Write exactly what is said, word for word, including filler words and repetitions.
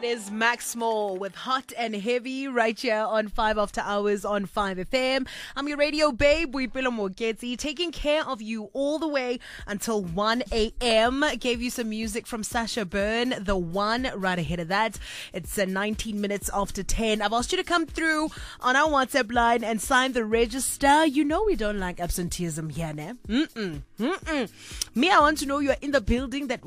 It is Max Small with Hot and Heavy right here on five After Hours on five F M. I'm your radio babe, Boipelo Moketsi, taking care of you all the way until one a.m. Gave you some music from Sasha Byrne, The One, right ahead of that. It's uh, nineteen minutes after ten. I've asked you to come through on our WhatsApp line and sign the register. You know we don't like absenteeism here, ne? Mm-mm. Mm-mm. Me, I want to know you're in the building that